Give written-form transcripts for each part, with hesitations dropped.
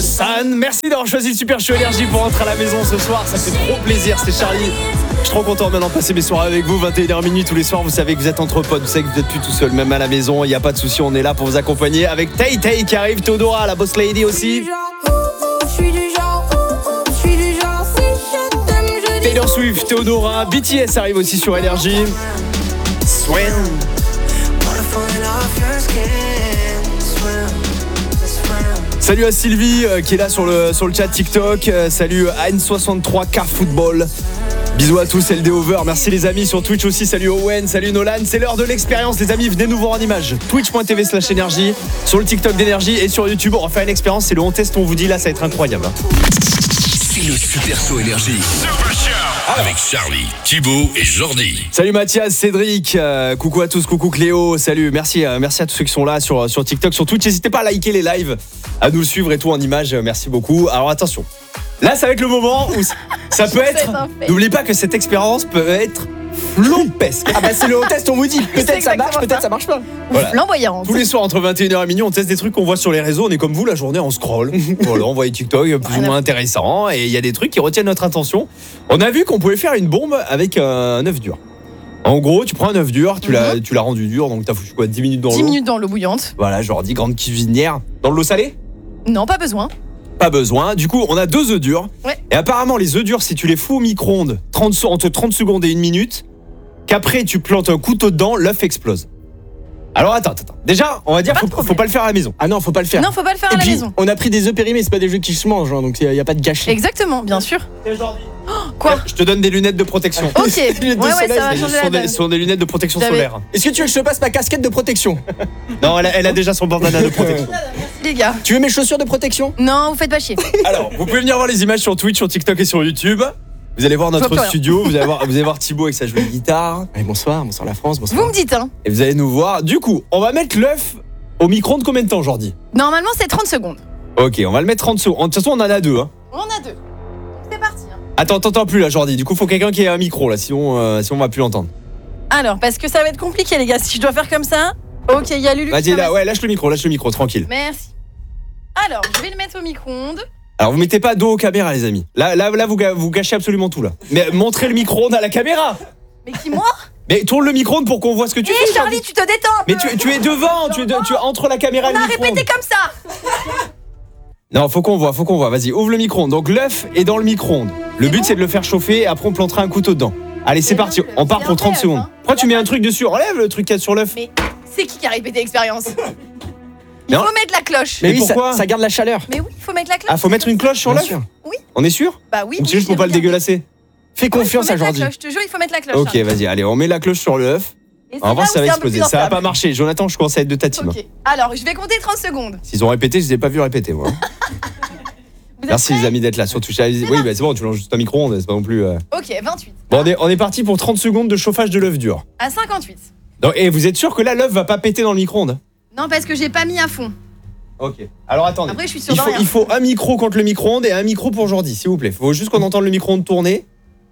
Sun. Merci d'avoir choisi le Super Show Énergie pour rentrer à la maison ce soir. Ça fait trop plaisir, c'est Charlie. Je suis trop content maintenant de passer mes soirées avec vous. 21h minuit tous les soirs. Vous savez que vous êtes entre potes. Vous savez que vous n'êtes plus tout seul, même à la maison. Il n'y a pas de souci, on est là pour vous accompagner. Avec Tay Tay qui arrive, Théodora, la boss lady aussi. Taylor Swift, Théodora, BTS arrive aussi sur Énergie. Swim. Salut à Sylvie qui est là sur le chat TikTok. Salut à N63 Car Football. Bisous à tous, LD Over. Merci les amis sur Twitch aussi. Salut Owen, salut Nolan. C'est l'heure de l'expérience les amis. Venez nous voir en image. Twitch.tv/énergie. Sur le TikTok d'Énergie et sur YouTube. On va faire une expérience. C'est le on test, on vous dit là, ça va être incroyable. C'est le Super Show Énergie. Avec Charlie, Thibaut et Jordi. Salut Mathias, Cédric, coucou à tous, coucou Cléo, salut, merci à tous ceux qui sont là sur TikTok, sur Twitch. N'hésitez pas à liker les lives, à nous suivre et tout en images, merci beaucoup. Alors attention, là ça va être le moment où ça peut être, n'oubliez pas que cette expérience peut être flompesque. Ah bah c'est le test, on vous dit, peut-être ça marche, peut-être ça marche pas. Voilà. Flamboyante. Tous les soirs entre 21h et minuit, on teste des trucs qu'on voit sur les réseaux, on est comme vous la journée, on scroll. Voilà, on voit les TikTok plus ou moins intéressants et il y a des trucs qui retiennent notre attention. On a vu qu'on pouvait faire une bombe avec un œuf dur. En gros, tu prends un œuf dur, tu l'as rendu dur, donc t'as foutu quoi, 10 minutes dans l'eau. 10 minutes dans l'eau bouillante. Voilà, genre 10 grandes cuisinières. Dans de l'eau salée ? Non, pas besoin. Pas besoin. Du coup, on a 2 œufs durs. Ouais. Et apparemment, les œufs durs, si tu les fous au micro-ondes entre 30 secondes et 1 minute, qu'après tu plantes un couteau dedans, l'œuf explose. Alors attends. Déjà, on va dire faut pas le faire à la maison. Ah non, faut pas le faire. Non, faut pas le faire à la maison. On a pris des œufs périmés, c'est pas des jeux qui se mangent, hein, donc il y a pas de gâchis. Exactement, bien sûr. Quoi ? Je te donne des lunettes de protection. Ok, ouais, ça va changer la donne. Ce sont des lunettes de protection solaire. Est-ce que tu veux que je te passe ma casquette de protection? Non, elle a déjà son bandana de protection. Les gars. Tu veux mes chaussures de protection? Non, vous faites pas chier. Alors, vous pouvez venir voir les images sur Twitch, sur TikTok et sur YouTube. Vous allez voir notre studio, vous allez voir Thibaut avec sa jolie guitare. Allez, bonsoir la France, bonsoir. Vous me dites, hein. Et vous allez nous voir. Du coup, on va mettre l'œuf au micro-ondes combien de temps, Jordi? Normalement, c'est 30 secondes. Ok, on va le mettre 30 secondes. De toute façon, on en a 2. Hein. On en a 2. C'est parti. Hein. Attends, t'entends plus là, Jordi. Du coup, faut quelqu'un qui ait un micro là, sinon on va plus l'entendre. Alors, parce que ça va être compliqué, les gars. Si je dois faire comme ça. Ok, il y a Lulu. Vas-y, là, ouais, lâche le micro, tranquille. Merci. Alors, je vais le mettre au micro-ondes. Alors, vous mettez pas dos aux caméras, les amis. Là, vous gâchez absolument tout là. Mais montrez le micro-ondes à la caméra. Mais qui, moi? Mais tourne le micro-ondes pour qu'on voit ce que tu fais. Charlie, tu te détends. Mais tu es devant, tu es entre la caméra et le micro-ondes. On a répété comme ça. Non, faut qu'on voit. Vas-y, ouvre le micro-ondes. Donc l'œuf est dans le micro-ondes. Le but c'est de le faire chauffer et après on plantera un couteau dedans. Allez, c'est parti. On part pour 30 secondes. Pourquoi tu mets un truc dessus? Enlève le truc qu'il y a sur l'œuf. Mais c'est qui a répété l'expérience? Il faut mettre la cloche. Mais pourquoi? Ça garde la chaleur. Mais oui, il faut mettre la cloche. Ah, faut mettre une cloche sur l'œuf? Oui. On est sûr? Bah oui. Donc c'est juste pour pas le dégueulasser. Fais confiance à Jordi. Je te jure, il faut mettre la cloche. Ok, vas-y, allez, on met la cloche sur l'œuf. On va voir si ça va exploser. Ça va pas marcher. Jonathan, je commence à être de ta team. Ok. Alors, je vais compter 30 secondes. S'ils ont répété, je les ai pas vus répéter, moi. Merci les amis d'être là. Surtout, oui, bah c'est bon, tu lances juste un micro-ondes, c'est pas non plus. Ok, 28. Bon, on est parti pour 30 secondes de chauffage de l'œuf dur. À 58. Donc, et vous êtes sûr que là, l'œuf va pas péter dans le micro-ondes? Non, parce que j'ai pas mis à fond. Ok. Alors attendez. Après, je suis sûr il faut un micro contre le micro-ondes et un micro pour Jordi, s'il vous plaît. Faut juste qu'on entende le micro-ondes tourner.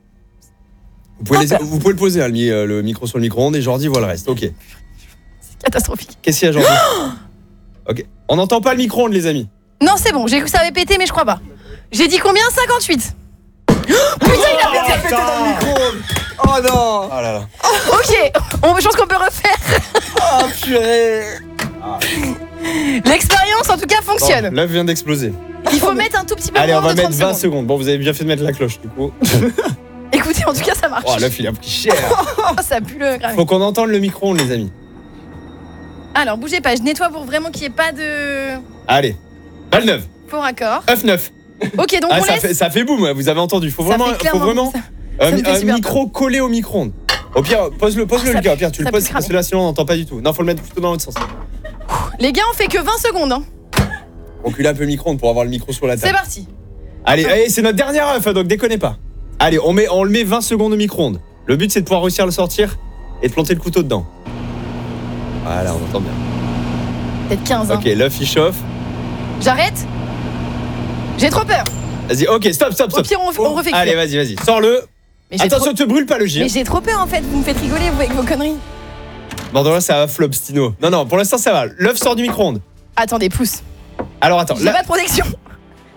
Vous pouvez le poser, hein, le micro sur le micro-ondes et Jordi voit le reste. Ok. C'est catastrophique. Qu'est-ce qu'il y a, Jordi? Ok. On n'entend pas le micro-ondes, les amis. Non, c'est bon. J'ai cru que ça avait pété, mais je crois pas. J'ai dit combien? 58. Putain, il a pété dans le micro-ondes. Oh non. Oh là là. Ok, je pense qu'on peut refaire. Oh purée. L'expérience en tout cas fonctionne. Bon, l'œuf vient d'exploser. Il faut mettre un tout petit peu. Allez, on va mettre 20 secondes. secondes. Bon, vous avez bien fait de mettre la cloche, du coup. Écoutez, en tout cas, ça marche. Oh, l'œuf, il a pris cher. Oh, ça pue le grave. Faut qu'on entende le micro-ondes, les amis. Alors, bougez pas, je nettoie pour vraiment qu'il n'y ait pas de... Allez, balle neuve. Faux raccord. œuf neuf. Ok, donc on laisse... ça fait boum, vous avez entendu. Faut Ça vraiment, fait clairement un super micro collé au micro-ondes. Au pire, pose-le Lucas, au pire, tu le poses parce que là, sinon on n'entend pas du tout. Non, faut le mettre plutôt dans l'autre sens. Les gars, on fait que 20 secondes. Hein. Recule un peu le micro-ondes pour avoir le micro sur la table. C'est parti. Allez, c'est notre dernière œuf, donc déconnez pas. Allez, on le met 20 secondes au micro-ondes. Le but, c'est de pouvoir réussir à le sortir et de planter le couteau dedans. Voilà, on entend bien. Peut-être 15 ans. Ok, l'œuf, il chauffe. J'arrête. J'ai trop peur. Vas-y, ok, stop. Au pire, on refait. Allez, vas-y, sors-le. Attention, te brûle pas le gire. Mais j'ai trop peur en fait, vous me faites rigoler vous avec vos conneries. Bon, là, ça va flop, Stino. Non, pour l'instant, ça va. L'œuf sort du micro-ondes. Attendez, pousse. Alors, attends. J'ai pas de protection.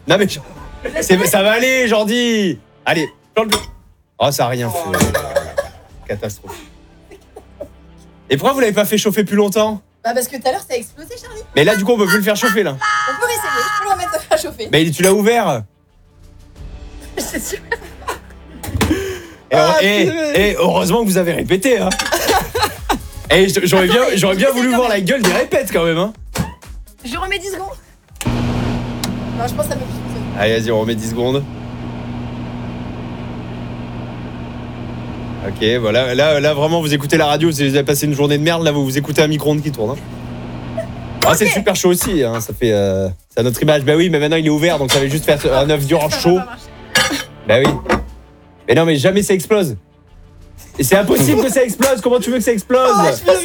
Non mais ça va aller, Jordi. Allez, plante le. Oh, ça a rien fait. Catastrophe. Et pourquoi vous l'avez pas fait chauffer plus longtemps? Bah parce que tout à l'heure ça a explosé, Charlie. Mais là, du coup, on peut plus le faire chauffer là. On peut essayer, je peux le remettre à chauffer. Mais tu l'as ouvert. C'est sûr. Et heureusement que vous avez répété, hein. Et j'aurais bien voulu voir la gueule des répètes quand même, hein. Je remets 10 secondes. Non, je pense que ça peut plus fonctionner. Allez, vas-y, on remet 10 secondes. Ok, voilà, là vraiment vous écoutez la radio, vous avez passé une journée de merde, là vous écoutez un micro-ondes qui tourne. Hein. Ah, c'est super chaud aussi, hein, ça fait c'est à notre image. Bah oui, mais maintenant il est ouvert, donc ça va juste faire un œuf dur chaud. Bah oui. Mais non, mais jamais ça explose. Et c'est impossible que ça explose. Comment tu veux que ça explose?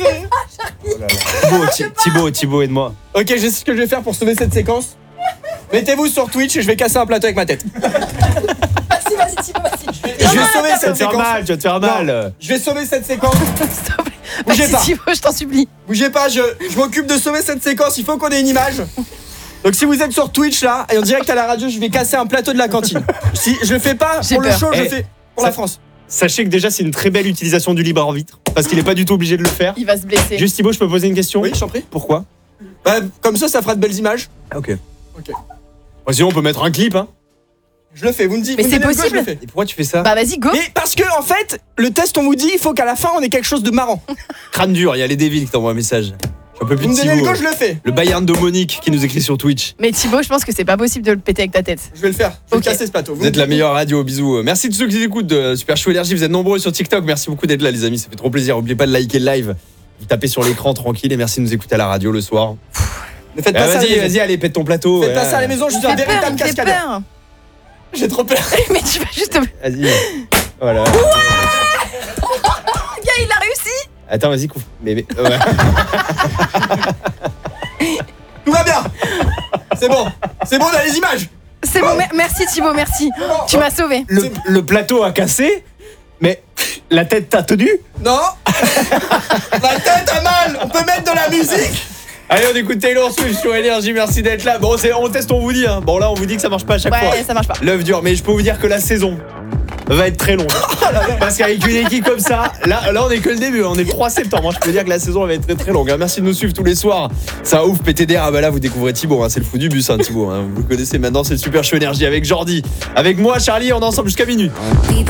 Thibaut, aide-moi. Ok, je sais ce que je vais faire pour sauver cette séquence. Mettez-vous sur Twitch et je vais casser un plateau avec ma tête. Vas-y, Thibaut, vas-y. Je vais sauver Ça cette te faire séquence. mal, tu vas te faire mal. Non, je vais sauver cette séquence. S'il te plaît. Bougez Vas-y, pas. Thibaut, je t'en supplie. Bougez pas, je m'occupe de sauver cette séquence. Il faut qu'on ait une image. Donc si vous êtes sur Twitch là et en direct à la radio, je vais casser un plateau de la cantine. Si je le fais pas J'ai pour le peur. show, je le Eh, fais pour la France. Sachez que déjà c'est une très belle utilisation du libre arbitre parce qu'il est pas du tout obligé de le faire. Il va se blesser. Juste Thibaut, je peux poser une question? Oui, je t'en prie. Pourquoi? Bah, comme ça fera de belles images. Ok. Ok. Sinon on peut mettre un clip, hein. Je le fais, vous me dites. Mais vous me c'est donnez le go, possible. je le fais. Et pourquoi tu fais ça? Bah vas-y, go. Mais parce que en fait, le test on vous dit, il faut qu'à la fin on ait quelque chose de marrant. Crâne dur, il y a les Devils qui t'envoient un message. J'en peux plus Vous de me donnez le Thibaut. go, je le fais. Le Bayern de Monique qui nous écrit sur Twitch. Mais Thibaut, je pense que c'est pas possible de le péter avec ta tête. Je vais le faire. Je vais Ok. casser ce plateau. Vous êtes la meilleure radio, bisous. Merci de ceux qui écoutent de Super Show Énergie, vous êtes nombreux sur TikTok. Merci beaucoup d'être là les amis, ça fait trop plaisir. N'oubliez pas de liker le live. Vous tapez sur l'écran tranquille et merci de nous écouter à la radio le soir. Ne faites pas ça à la maison. Vas-y, allez, pète ton plateau. Faites pas ça à la maison, je suis un Il me fait peur, véritable il me fait cascadeur. peur. J'ai trop peur. Mais tu vas juste. Le Vas-y. Voilà. gars, il a réussi. Attends, vas-y, couvre. Mais ouais. Tout va bien. C'est bon, on a les images. C'est bon, merci Thibaut, merci. Tu m'as sauvé. Le plateau a cassé, mais la tête t'a tenu. Non. Ma tête a mal. On peut mettre de la musique. Allez, on écoute Taylor Swift sur Énergie, merci d'être là. Bon, on teste, on vous dit. Hein. Bon, là, on vous dit que ça marche pas à chaque fois. Ouais, ça marche pas. L'œuf dur, mais je peux vous dire que la saison va être très longue. Parce qu'avec une équipe comme ça, là on est que le début, on est le 3 septembre. Je peux dire que la saison va être très très longue. Merci de nous suivre tous les soirs. Ça ouf, PTDR. Ah bah là, vous découvrez Thibaut, hein, c'est le fou du bus, hein, Thibaut. Hein. Vous le connaissez maintenant, c'est le Super Show Énergie avec Jordi. Avec moi, Charlie, on est ensemble jusqu'à minuit.